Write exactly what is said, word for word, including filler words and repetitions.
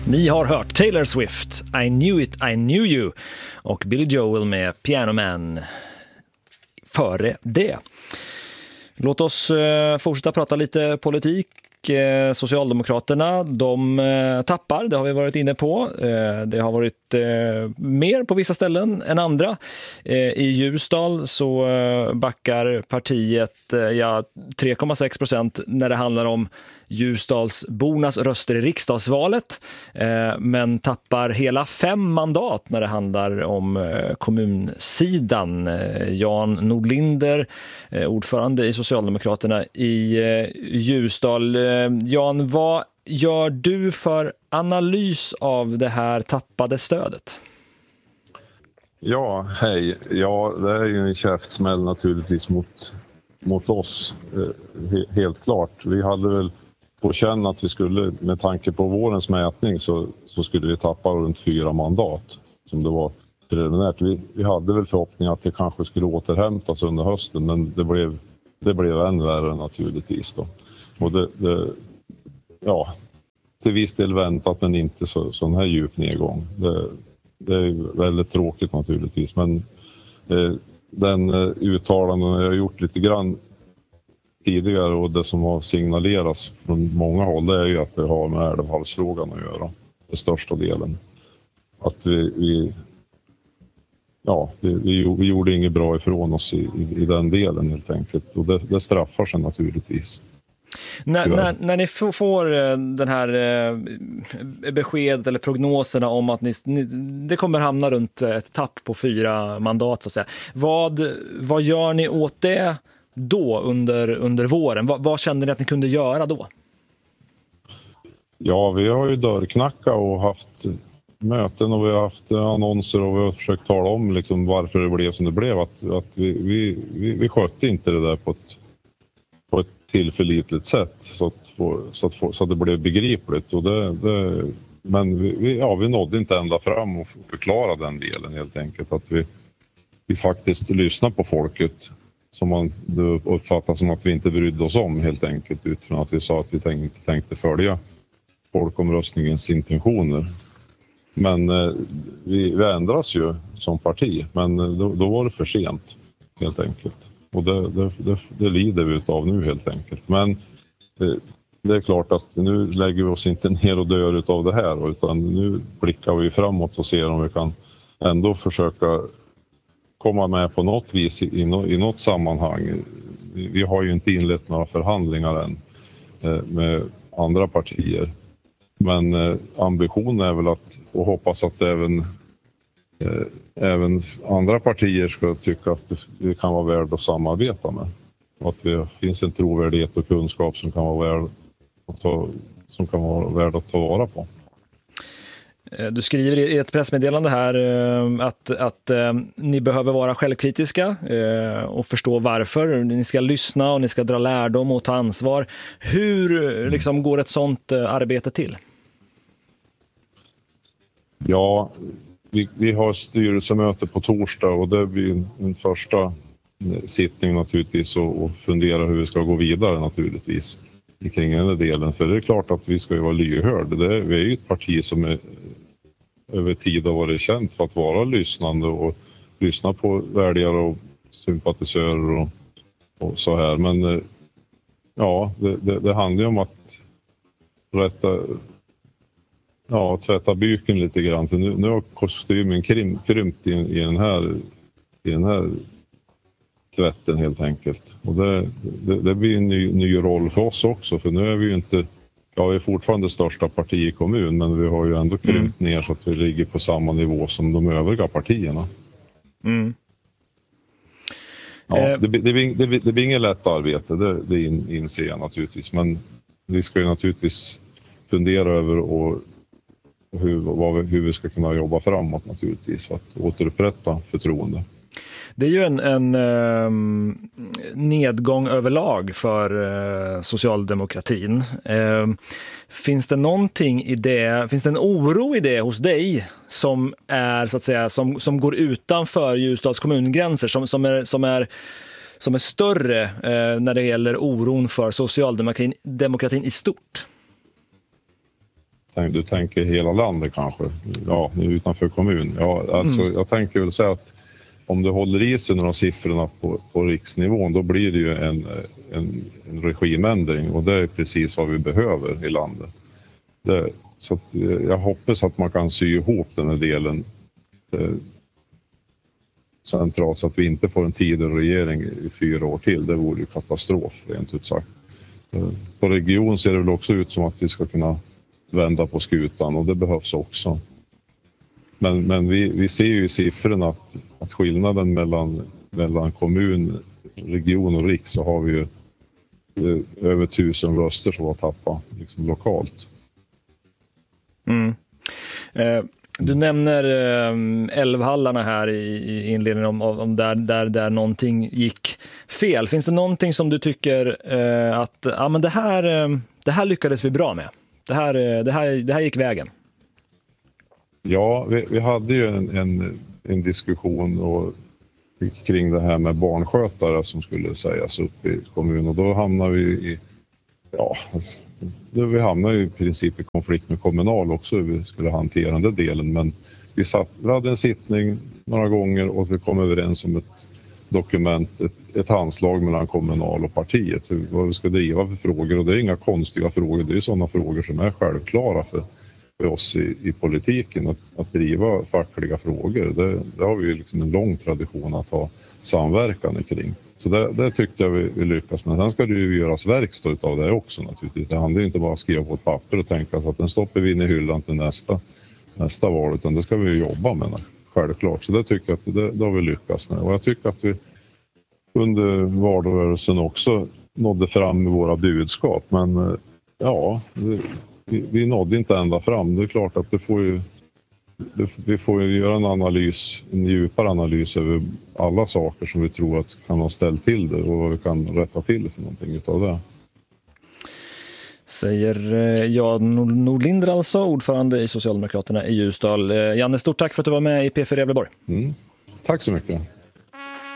Ni har hört Taylor Swift, I knew it, I knew you, och Billy Joel med Piano Man före det. Låt oss eh, fortsätta prata lite politik. Eh, Socialdemokraterna, de eh, tappar, det har vi varit inne på. Eh, det har varit eh, mer på vissa ställen än andra. Eh, I Ljusdal så eh, backar partiet eh, ja, tre komma sex procent när det handlar om Ljusdalsbornas röster i riksdagsvalet, eh, men tappar hela fem mandat när det handlar om eh, kommunsidan. Eh, Jan Nordlinder, eh, ordförande i Socialdemokraterna i eh, Ljusdal. Eh, Jan, vad gör du för analys av det här tappade stödet? Ja, hej. Ja, det är ju en käftsmäll naturligtvis mot, mot oss. Eh, helt klart. Vi hade väl på känn att vi skulle, med tanke på vårens mätning, så, så skulle vi tappa runt fyra mandat som det var preliminärt. Vi, vi hade väl förhoppning att det kanske skulle återhämtas under hösten, men det blev, det blev än värre naturligtvis då. Och det, det, ja, till viss del väntat, men inte så, sån här djup nedgång. Det, det är väldigt tråkigt naturligtvis, men eh, den eh, uttalanden jag har gjort lite grann tidigare och det som har signalerats från många håll, det är ju att det har med älvhalsfrågan att göra, det största delen. Att vi, vi ja, vi, vi, vi gjorde inget bra ifrån oss i, i, i den delen helt enkelt, och det, det straffar sig naturligtvis. När, när, när ni f- får den här eh, beskedet eller prognoserna om att ni, ni, det kommer hamna runt ett tapp på fyra mandat, så att säga. Vad, vad gör ni åt det då under, under våren? Vad, vad kände ni att ni kunde göra då? Ja, vi har ju dörrknackat och haft möten och vi har haft annonser och vi har försökt tala om liksom varför det blev som det blev. Att, att vi, vi, vi, vi skötte inte det där på ett, på ett tillförlitligt sätt så att, få, så, att, så att det blev begripligt. Och det, det, men vi, ja, vi nådde inte ända fram och förklara den delen helt enkelt. Att vi, vi faktiskt lyssnar på folket som man uppfattar som att vi inte brydde oss om helt enkelt, utifrån att vi sa att vi tänkte, tänkte följa folkomröstningens intentioner. Men eh, vi, vi ändras ju som parti, men då, då var det för sent helt enkelt. Och det, det, det, det lider vi av nu helt enkelt. Men eh, det är klart att nu lägger vi oss inte ner och dör av det här, utan nu blickar vi framåt och ser om vi kan ändå försöka komma med på något vis i, i något sammanhang. Vi har ju inte inlett några förhandlingar än eh, med andra partier. Men eh, ambitionen är väl att, och hoppas att även, eh, även andra partier ska tycka att det kan vara värt att samarbeta med. Och att det finns en trovärdighet och kunskap som kan vara värd att ta, som kan vara värd att ta vara på. Du skriver i ett pressmeddelande här att, att ni behöver vara självkritiska och förstå varför. Ni ska lyssna och ni ska dra lärdom och ta ansvar. Hur liksom går ett sånt arbete till? Ja, vi, vi har styrelsemöte på torsdag och det blir en första sittning naturligtvis och, och fundera hur vi ska gå vidare naturligtvis kring den här delen. För det är klart att vi ska ju vara lyhörda. Det, vi är ju ett parti som är, över tid har varit känt för att vara lyssnande och lyssna på väljare och sympatisörer och, och så här. Men ja, det, det, det handlar ju om att rätta, ja, tvätta byken lite grann. För nu, nu har kostymen krym, krympt i, i, den här, i den här tvätten helt enkelt. Och det, det, det blir en ny, ny roll för oss också, för nu är vi ju inte, ja, vi är fortfarande största parti i kommun, men vi har ju ändå krympt mm. ner så att vi ligger på samma nivå som de övriga partierna. Mm. Ja, det, det, det, det, det blir inget lätt arbete, det, det inser jag naturligtvis, men vi ska ju naturligtvis fundera över och hur, vad vi, hur vi ska kunna jobba framåt naturligtvis för att återupprätta förtroende. Det är ju en, en eh, nedgång överlag för eh, socialdemokratin. Eh, finns det någonting i det, finns det en oro i det hos dig som är så att säga som, som går utanför Ljusdals kommungränser, som, som, är, som, är, som är större eh, när det gäller oron för socialdemokratin demokratin i stort? Du tänker hela landet kanske? Ja, utanför kommun. Ja, alltså, mm. Jag tänker väl säga att om du håller i sig några siffrorna på, på riksnivån, då blir det ju en, en, en regimändring, och det är precis vad vi behöver i landet. Det, så att, jag hoppas att man kan sy ihop den här delen eh, centralt så att vi inte får en Tidöregering i fyra år till. Det vore ju katastrof, rent ut sagt. Eh, på region ser det väl också ut som att vi ska kunna vända på skutan, och det behövs också. Men, men vi, vi ser ju i siffrorna att, att skillnaden mellan, mellan kommun, region och riks, så har vi ju eh, över tusen röster som har tappat liksom, lokalt. Mm. Eh, du nämner eh, älvhallarna här i, i inledningen om, om där, där, där någonting gick fel. Finns det någonting som du tycker eh, att ja, men det, här, eh, det här lyckades vi bra med? Det här, det här, det här gick vägen? Ja, vi, vi hade ju en, en, en diskussion och, kring det här med barnskötare som skulle sägas upp i kommunen, och då hamnade vi i, ja, alltså, vi hamnade i princip i konflikt med kommunal också, hur vi skulle hantera den delen, men vi, satt, vi hade en sittning några gånger och vi kom överens om ett dokument, ett, ett handslag mellan kommunal och partiet, hur, vad vi ska driva för frågor, och det är inga konstiga frågor, det är sådana frågor som är självklara för, för oss i, i politiken, att, att driva fackliga frågor. Det, det har vi ju liksom en lång tradition att ha samverkan kring. Så det, det tyckte jag vi, vi lyckas med. Sen ska det ju göras verkstad av det också naturligtvis. Det handlar ju inte bara att skriva på ett papper och tänka så att den stoppar vi in i hyllan till nästa, nästa val, utan det ska vi ju jobba med självklart. Så det tycker jag att det, det har vi lyckats med. Och jag tycker att vi under valrörelsen också nådde fram med våra budskap. Men ja, vi, vi nådde inte ända fram. Det är klart att det får ju, det, vi får ju göra en analys, en djupare analys över alla saker som vi tror att kan ha ställt till det och vad vi kan rätta till för någonting utav det. Säger Jan Nordlinder, alltså ordförande i Socialdemokraterna i Ljusdal. Janne, stort tack för att du var med i P fyra Gävleborg. Mm. Tack så mycket.